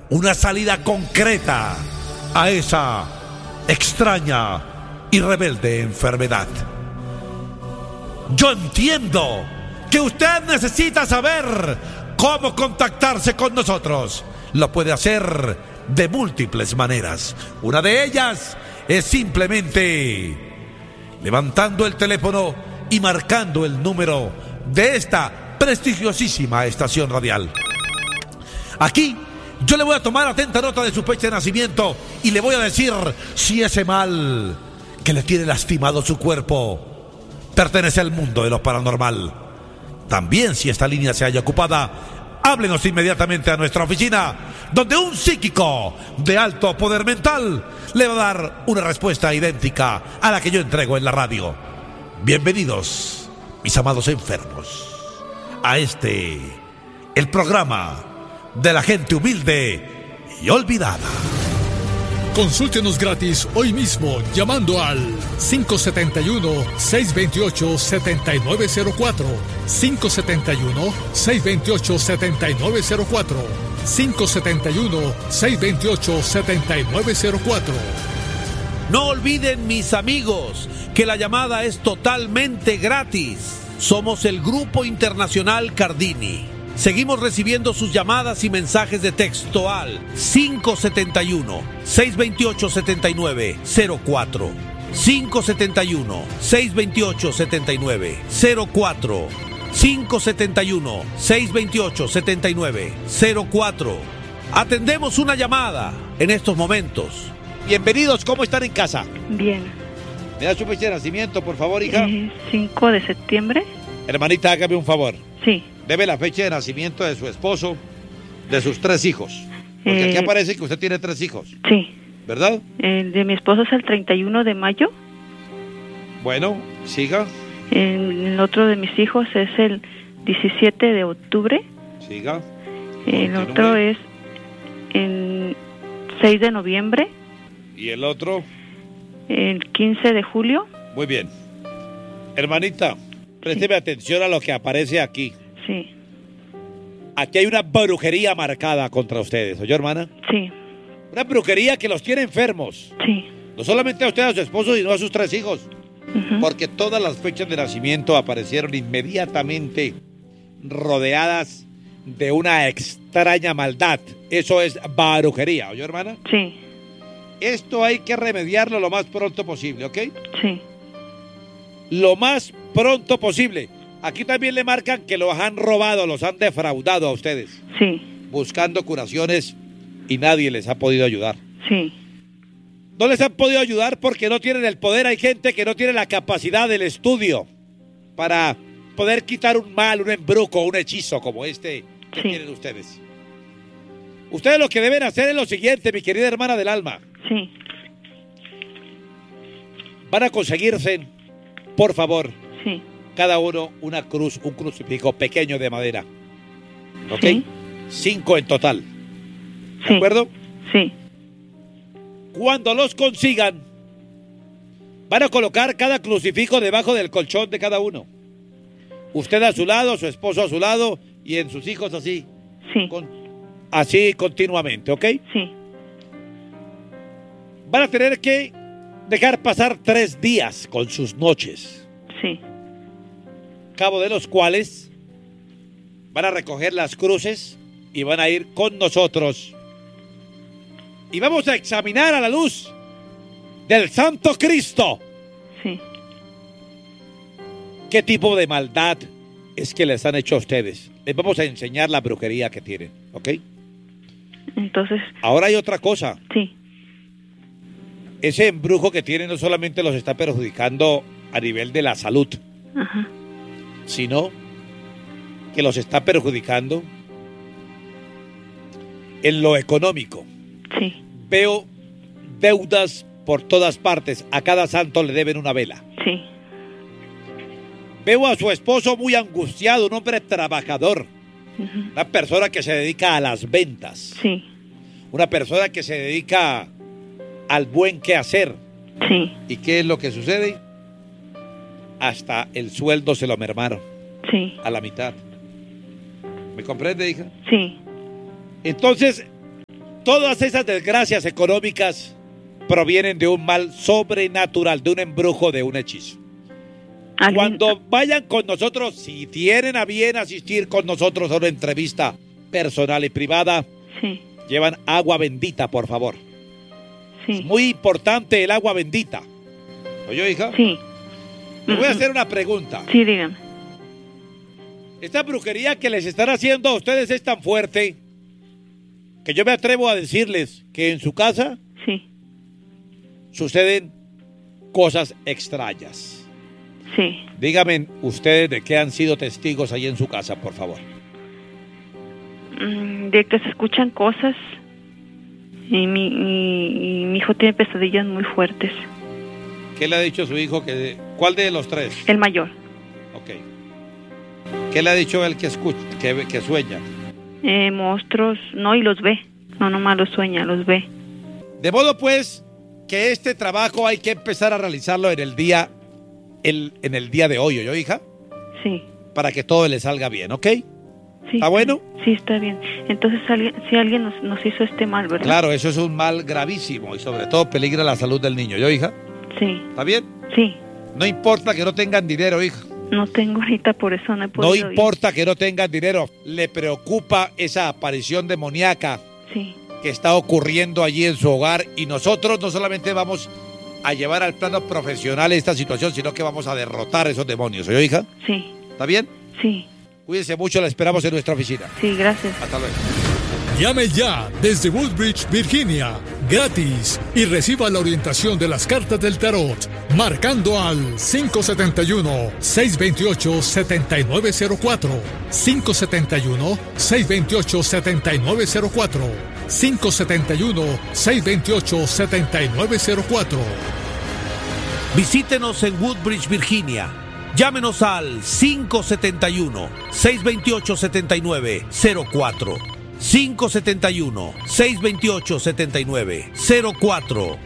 una salida concreta a esa extraña y rebelde enfermedad. Yo entiendo que usted necesita saber cómo contactarse con nosotros. Lo puede hacer de múltiples maneras. Una de ellas es simplemente levantando el teléfono y marcando el número de esta prestigiosísima estación radial. Aquí yo le voy a tomar atenta nota de su fecha de nacimiento y le voy a decir si ese mal que le tiene lastimado su cuerpo pertenece al mundo de lo paranormal. También, si esta línea se halla ocupada, háblenos inmediatamente a nuestra oficina, donde un psíquico de alto poder mental le va a dar una respuesta idéntica a la que yo entrego en la radio. Bienvenidos, mis amados enfermos, a el programa de la gente humilde y olvidada. Consúltenos gratis hoy mismo llamando al 571-628-7904, 571-628-7904, 571-628-7904. No olviden, mis amigos, que la llamada es totalmente gratis. Somos el Grupo Internacional Cardini. Seguimos recibiendo sus llamadas y mensajes de texto al 571-628-7904. 571-628-7904. 571-628-7904. Atendemos una llamada en estos momentos. Bienvenidos, ¿cómo están en casa? Bien. ¿Me da su fecha de nacimiento, por favor, hija? 5 de septiembre. Hermanita, hágame un favor. Sí. Debe la fecha de nacimiento de su esposo, de sus 3 hijos. Porque aquí aparece que usted tiene 3 hijos. Sí. ¿Verdad? El de mi esposo es el 31 de mayo. Bueno, siga. El otro de mis hijos es el 17 de octubre. Siga. El Continúe. otro es el 6 de noviembre. ¿Y el otro? El 15 de julio. Muy bien. Hermanita, présteme atención a lo que aparece aquí. Sí. Aquí hay una brujería marcada contra ustedes, ¿oyó, hermana? Sí. Una brujería que los tiene enfermos. Sí. No solamente a usted, a su esposo, sino a sus 3 hijos. Porque todas las fechas de nacimiento aparecieron inmediatamente rodeadas de una extraña maldad. Eso es brujería, ¿oyó, hermana? Sí. Esto hay que remediarlo lo más pronto posible, ¿ok? Sí. Lo más pronto posible. Aquí también le marcan que los han robado, los han defraudado a ustedes. Sí. Buscando curaciones y nadie les ha podido ayudar. Sí. No les han podido ayudar porque no tienen el poder. Hay gente que no tiene la capacidad del estudio para poder quitar un mal, un embrujo, un hechizo como este que tienen ustedes. Ustedes lo que deben hacer es lo siguiente, mi querida hermana del alma. Sí. Van a conseguirse, por favor, Sí. cada uno una cruz, un crucifijo pequeño de madera. ¿Ok? Sí. 5 en total. ¿De Sí. acuerdo? Sí. Cuando los consigan, van a colocar cada crucifijo debajo del colchón de cada uno. Usted a su lado, su esposo a su lado y en sus hijos así. Sí. Así continuamente, ¿ok? Sí. Van a tener que dejar pasar 3 días con sus noches. Sí. Cabo de los cuales van a recoger las cruces y van a ir con nosotros. Y vamos a examinar a la luz del Santo Cristo. Sí. ¿Qué tipo de maldad es que les han hecho a ustedes? Les vamos a enseñar la brujería que tienen, ¿ok? Entonces. Ahora hay otra cosa. Sí. Ese embrujo que tienen no solamente los está perjudicando a nivel de la salud, Ajá. sino que los está perjudicando en lo económico. Sí. Veo deudas por todas partes. A cada santo le deben una vela. Sí. Veo a su esposo muy angustiado, un hombre trabajador. Una persona que se dedica a las ventas. Sí. Una persona que se dedica al buen quehacer. Sí. ¿Y qué es lo que sucede? Hasta el sueldo se lo mermaron. Sí. A la mitad. ¿Me comprende, hija? Sí. Entonces, Todas esas desgracias económicas provienen de un mal sobrenatural, de un embrujo, de un hechizo. Cuando vayan con nosotros, si tienen a bien asistir con nosotros a una entrevista personal y privada, Sí. llevan agua bendita, por favor. Sí. Es muy importante el agua bendita. ¿Oye, hija? Sí. Le voy a hacer una pregunta. Sí, dígame. Esta brujería que les están haciendo a ustedes es tan fuerte que yo me atrevo a decirles que en su casa Sí. suceden cosas extrañas. Sí. Díganme ustedes de qué han sido testigos ahí en su casa, por favor. De que se escuchan cosas y mi hijo tiene pesadillas muy fuertes. ¿Qué le ha dicho su hijo? ¿Cuál de los tres? El mayor. Ok. ¿Qué le ha dicho él que escucha, que sueña? Monstruos, no, y los ve. No, nomás los sueña, los ve. De modo pues que este trabajo hay que empezar a realizarlo en el día de hoy, ¿oyó, hija? Sí. Para que todo le salga bien, ¿ok? Sí. ¿Está bueno? Sí, está bien. Entonces, si alguien nos hizo este mal, ¿verdad? Claro, eso es un mal gravísimo y sobre todo peligra la salud del niño, ¿yo, hija? Sí. ¿Está bien? Sí. No importa que no tengan dinero, hija. No tengo ahorita, por eso no he No podido importa que no tengan dinero. Le preocupa esa aparición demoníaca Sí. que está ocurriendo allí en su hogar y nosotros no solamente vamos a llevar al plano profesional esta situación, sino que vamos a derrotar esos demonios, ¿oyó, hija? Sí. ¿Está bien? Sí. Cuídense mucho, la esperamos en nuestra oficina. Sí, gracias. Hasta luego. Llame ya desde Woodbridge, Virginia, gratis, y reciba la orientación de las cartas del tarot, marcando al 571-628-7904, 571-628-7904, 571-628-7904. Visítenos en Woodbridge, Virginia. Llámenos al 571-628-7904. 571-628-7904.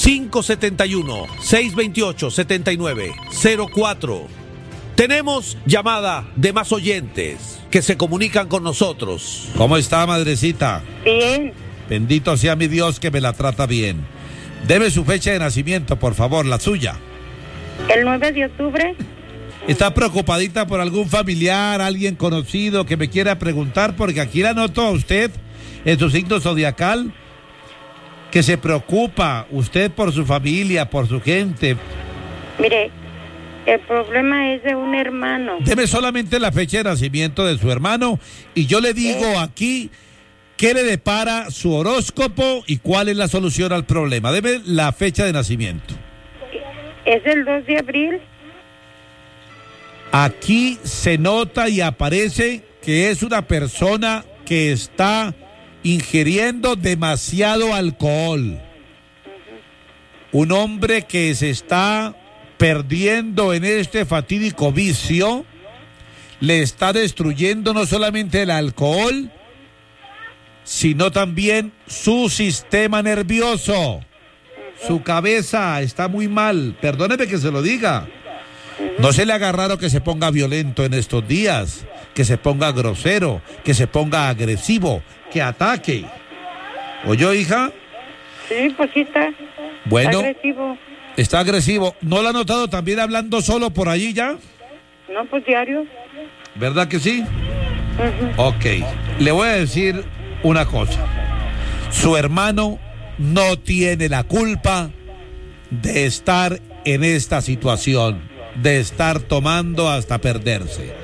571-628-7904. Tenemos llamada de más oyentes que se comunican con nosotros. ¿Cómo está, madrecita? Bien, Bendito sea mi Dios que me la trata bien. Deme su fecha de nacimiento, por favor, la suya. el 9 de octubre, ¿Está preocupadita por algún familiar, alguien conocido que me quiera preguntar? Porque aquí la noto a usted en su signo zodiacal que se preocupa usted por su familia, por su gente. mire, el problema es de un hermano. Deme solamente la fecha de nacimiento de su hermano y yo le digo aquí qué le depara su horóscopo y cuál es la solución al problema. Deme la fecha de nacimiento. Es el 2 de abril, Aquí se nota y aparece que es una persona que está ingiriendo demasiado alcohol. Un hombre que se está perdiendo en este fatídico vicio, le está destruyendo no solamente el alcohol, sino también su sistema nervioso. Su cabeza está muy mal, perdóneme que se lo diga. No se le haga raro que se ponga violento en estos días, que se ponga grosero, que se ponga agresivo, que ataque. ¿Oyó, hija? sí, pues sí está Bueno, agresivo. está agresivo. ¿No lo ha notado también hablando solo por allí ya? No, pues diario. ¿Verdad que sí? Ok, le voy a decir una cosa. Su hermano no tiene la culpa de estar en esta situación, de estar tomando hasta perderse.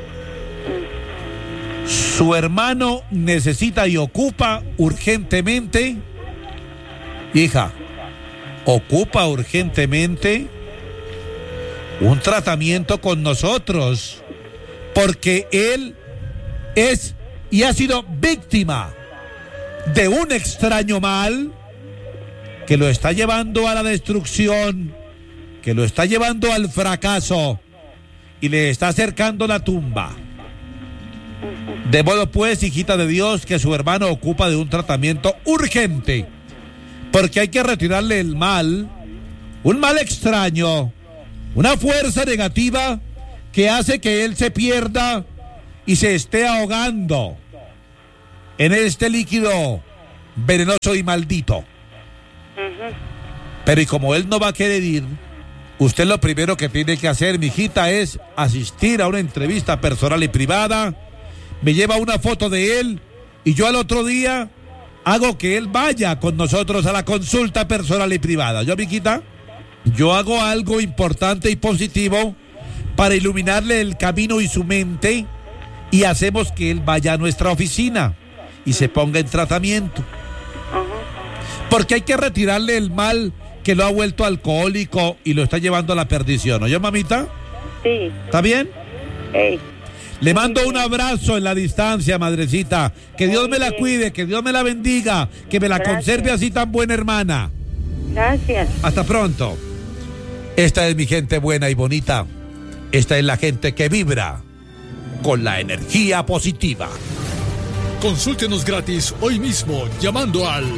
Su hermano necesita y ocupa urgentemente, hija, ocupa urgentemente un tratamiento con nosotros, porque él es y ha sido víctima de un extraño mal que lo está llevando a la destrucción, que lo está llevando al fracaso y le está acercando la tumba. De modo pues, hijita de Dios, que su hermano ocupa de un tratamiento urgente, porque hay que retirarle el mal, un mal extraño, una fuerza negativa que hace que él se pierda y se esté ahogando en este líquido venenoso y maldito. Ujú. Pero y como él no va a querer ir, usted lo primero que tiene que hacer, mijita, es asistir a una entrevista personal y privada, me lleva una foto de él y yo al otro día hago que él vaya con nosotros a la consulta personal y privada. ¿Yo, mijita? Yo hago algo importante y positivo para iluminarle el camino y su mente y hacemos que él vaya a nuestra oficina y se ponga en tratamiento. Porque hay que retirarle el mal que lo ha vuelto alcohólico y lo está llevando a la perdición. ¿Oye, mamita? Sí. ¿Está bien? Ey. Le mando un abrazo en la distancia, madrecita. Que Dios me la cuide, que Dios me la bendiga, que me la conserve así tan buena hermana. Gracias. Hasta pronto. Esta es mi gente buena y bonita. Esta es la gente que vibra con la energía positiva. Consúltenos gratis hoy mismo llamando al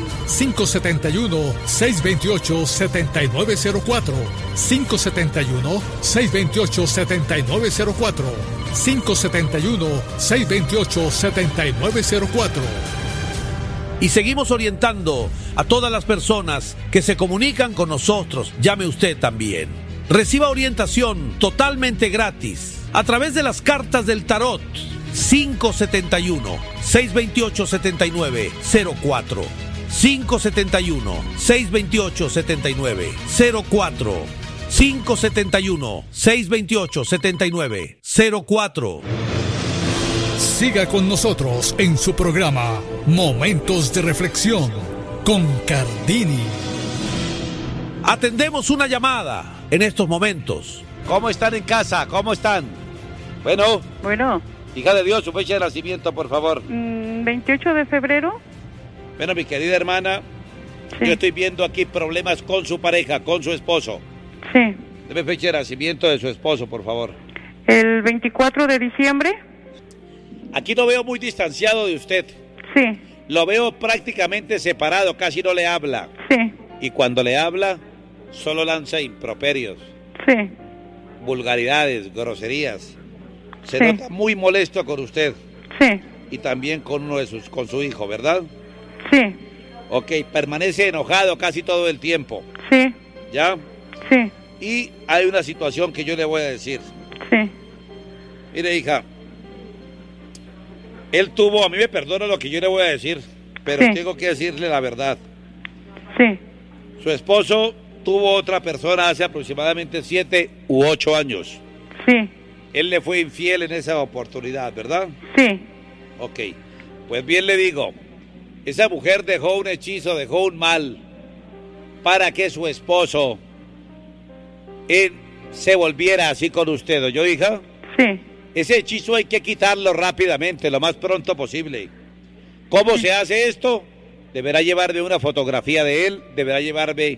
571-628-7904. 571-628-7904. 571-628-7904. Y seguimos orientando a todas las personas que se comunican con nosotros. Llame usted también. Reciba orientación totalmente gratis a través de las cartas del tarot. 571-628-7904. 571-628-7904. 571-628-7904. Siga con nosotros en su programa Momentos de Reflexión con Cardini. Atendemos una llamada en estos momentos. ¿Cómo están en casa? ¿Cómo están? Bueno, Bueno, hija de Dios, su fecha de nacimiento, por favor. 28 de febrero. Bueno, mi querida hermana, Sí. yo estoy viendo aquí problemas con su pareja, con su esposo. Sí. Deme fecha de nacimiento de su esposo, por favor. El 24 de diciembre. Aquí lo veo muy distanciado de usted. Sí. Lo veo prácticamente separado, casi no le habla. Sí. Y cuando le habla, solo lanza improperios, Sí. vulgaridades, groserías. Se Sí. nota muy molesto con usted Sí. y también con con su hijo, ¿verdad? Sí. Ok, permanece enojado casi todo el tiempo, Sí. ¿ya? Sí. Y hay una situación que yo le voy a decir. Sí. Mire, hija, él tuvo, a mí me perdona lo que yo le voy a decir, pero Sí. tengo que decirle la verdad. Sí. Su esposo tuvo otra persona hace aproximadamente 7 u 8 años. Sí. Él le fue infiel en esa oportunidad, ¿verdad? Sí. Ok, pues bien le digo, esa mujer dejó un hechizo, dejó un mal para que su esposo se volviera así con usted, ¿oyó, hija? Sí. Ese hechizo hay que quitarlo rápidamente, lo más pronto posible. ¿Cómo se hace esto? Deberá llevarme una fotografía de él, deberá llevarme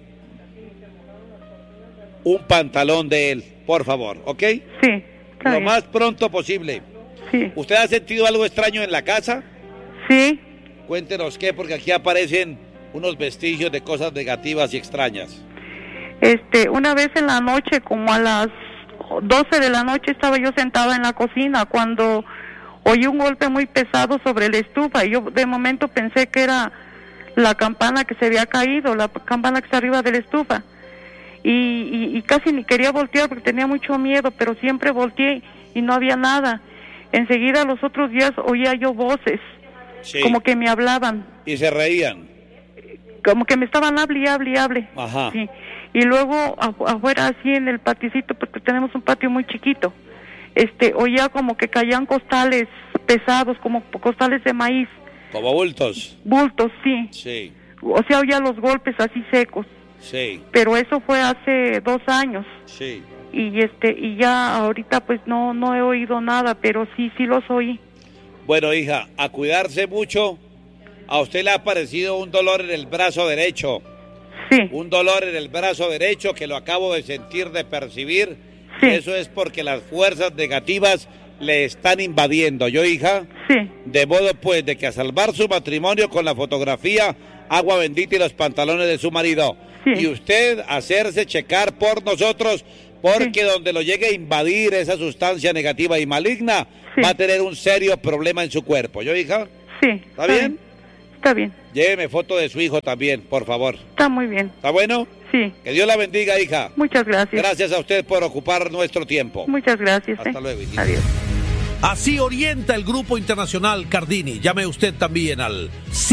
un pantalón de él, por favor, ¿ok? Sí. Está Lo bien. más pronto posible. Sí. ¿Usted ha sentido algo extraño en la casa? Sí. Cuéntenos qué, porque aquí aparecen unos vestigios de cosas negativas y extrañas. Una vez en la noche, como a las 12 de la noche, estaba yo sentada en la cocina cuando oí un golpe muy pesado sobre la estufa y yo de momento pensé que era la campana que se había caído, la campana que está arriba de la estufa. Y casi ni quería voltear porque tenía mucho miedo, pero siempre volteé y no había nada. Enseguida los otros días oía yo voces, Sí. como que me hablaban, Y se reían. como que me estaban hable. Ajá. Sí. Y luego afuera así en el paticito, porque tenemos un patio muy chiquito, oía como que caían costales pesados, como costales de maíz, Como bultos. bultos, sí. Sí, O sea, oía los golpes así secos. sí, Pero eso fue hace 2 años. sí. Y ya ahorita pues no he oído nada, pero sí los oí. Bueno, hija, a cuidarse mucho. A usted le ha aparecido un dolor en el brazo derecho. Sí. Un dolor en el brazo derecho que lo acabo de sentir, de percibir. Sí. Y eso es porque las fuerzas negativas le están invadiendo. ¿Yo, hija? Sí. De modo pues de que a salvar su matrimonio con la fotografía, agua bendita y los pantalones de su marido. Sí. Y usted hacerse checar por nosotros, porque Sí. donde lo llegue a invadir esa sustancia negativa y maligna, Sí. va a tener un serio problema en su cuerpo. ¿Yo, hija? Sí. ¿Está bien? Está bien. lléveme foto de su hijo también, por favor. Está muy bien. ¿Está bueno? Sí. Que Dios la bendiga, hija. Muchas gracias. Gracias a usted por ocupar nuestro tiempo. Muchas gracias. Hasta luego, hijita. Adiós. Así orienta el Grupo Internacional Cardini. Llame usted también al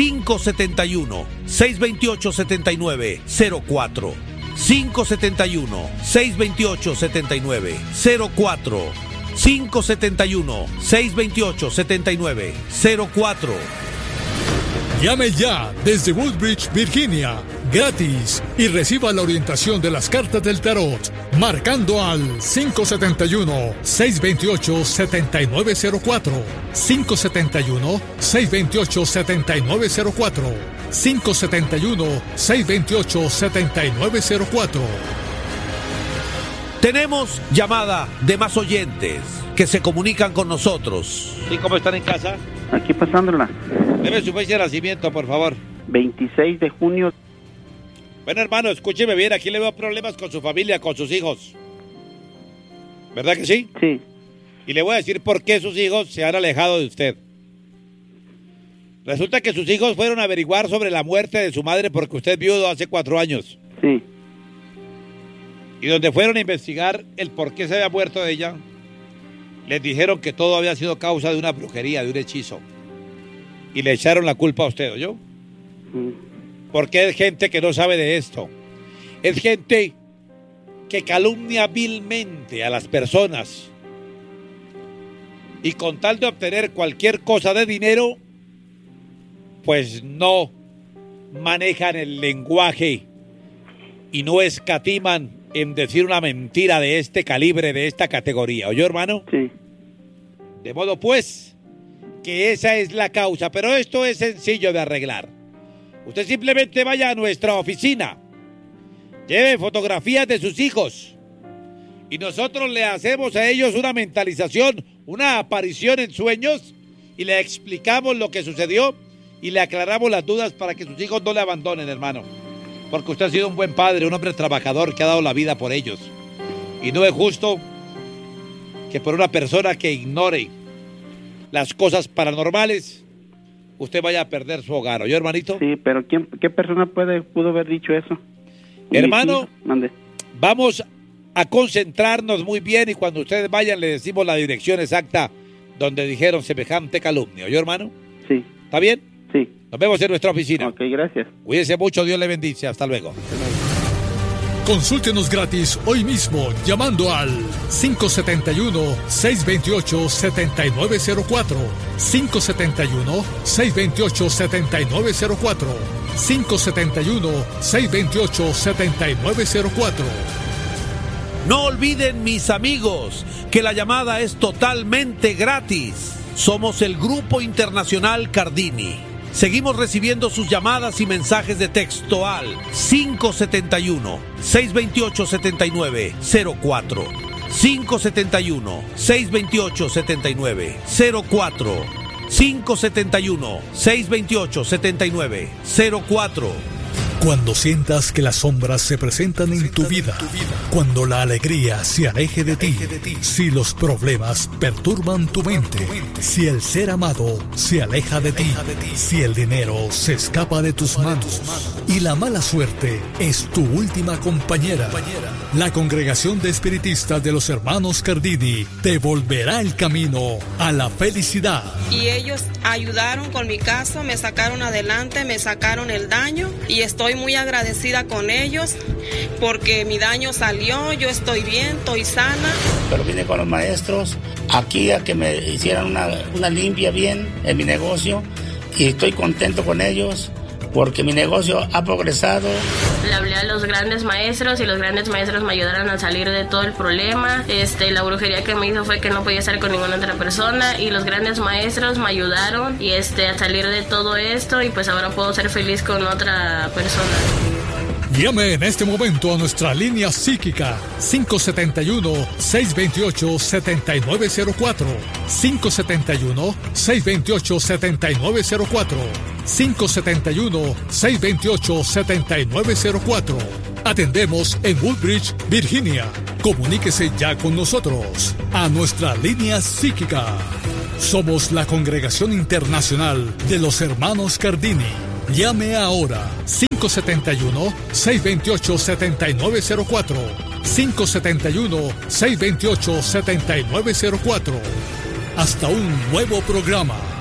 571-628-7904. 571-628-7904. 571-628-7904. Llame ya desde Woodbridge, Virginia, gratis, y reciba la orientación de las cartas del tarot, marcando al 571-628-7904, 571-628-7904, 571-628-7904. Tenemos llamada de más oyentes que se comunican con nosotros. ¿Y cómo están en casa? Aquí pasándola. Deme su fecha de nacimiento, por favor. 26 de junio. Bueno, hermano, escúcheme bien. Aquí le veo problemas con su familia, con sus hijos. ¿Verdad que sí? Sí. Y le voy a decir por qué sus hijos se han alejado de usted. Resulta que sus hijos fueron a averiguar sobre la muerte de su madre porque usted es viudo hace 4 años. Sí. Y donde fueron a investigar el por qué se había muerto de ella, les dijeron que todo había sido causa de una brujería, de un hechizo. Y le echaron la culpa a usted, ¿oyó? Porque es gente que no sabe de esto. Es gente que calumnia vilmente a las personas. Y con tal de obtener cualquier cosa de dinero, pues no manejan el lenguaje y no escatiman en decir una mentira de este calibre, de esta categoría. ¿Oyó, hermano? Sí. De modo, pues, que esa es la causa. Pero esto es sencillo de arreglar. Usted simplemente vaya a nuestra oficina, lleve fotografías de sus hijos y nosotros le hacemos a ellos una mentalización, una aparición en sueños y le explicamos lo que sucedió y le aclaramos las dudas para que sus hijos no le abandonen, hermano. Porque usted ha sido un buen padre, un hombre trabajador que ha dado la vida por ellos. Y no es justo que por una persona que ignore las cosas paranormales, usted vaya a perder su hogar. ¿Oyó, hermanito? Sí, pero ¿qué persona pudo haber dicho eso? Hermano, mande. Vamos a concentrarnos muy bien y cuando ustedes vayan le decimos la dirección exacta donde dijeron semejante calumnia. ¿Oyó, hermano? Sí. ¿Está bien? Sí. Nos vemos en nuestra oficina. Ok, gracias. Cuídense mucho, Dios le bendice. Hasta luego. Consúltenos gratis hoy mismo llamando al 571-628-7904, 571-628-7904, 571-628-7904. No olviden, mis amigos, que la llamada es totalmente gratis. Somos el Grupo Internacional Cardini. Seguimos recibiendo sus llamadas y mensajes de texto al 571-628-7904. 571-628-7904. 571-628-7904. Cuando sientas que las sombras se presentan en tu vida, cuando la alegría se aleje de ti, si los problemas perturban tu mente, si el ser amado se aleja de ti, si el dinero se escapa de tus manos y la mala suerte es tu última compañera, la Congregación de Espiritistas de los Hermanos Cardini te volverá el camino a la felicidad. Y ellos ayudaron con mi caso, me sacaron adelante, me sacaron el daño y estoy muy agradecida con ellos porque mi daño salió, yo estoy bien, estoy sana. Pero vine con los maestros aquí a que me hicieran una limpia bien en mi negocio y estoy contento con ellos porque mi negocio ha progresado. Le hablé a los grandes maestros y los grandes maestros me ayudaron a salir de todo el problema. La brujería que me hizo fue que no podía estar con ninguna otra persona y los grandes maestros me ayudaron y a salir de todo esto y pues ahora puedo ser feliz con otra persona. Llame en este momento a nuestra línea psíquica 571-628-7904, 571-628-7904, 571-628-7904. Atendemos en Woodbridge, Virginia. Comuníquese ya con nosotros a nuestra línea psíquica. Somos la Congregación Internacional de los Hermanos Cardini. Llame ahora 571-628-7904. 571-628-7904. Hasta un nuevo programa.